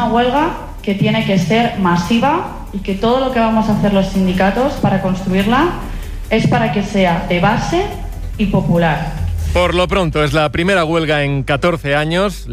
una huelga que tiene que ser masiva y que todo lo que vamos a hacer los sindicatos para construirla es para que sea de base y popular. Por lo pronto, es la primera huelga en 14 años.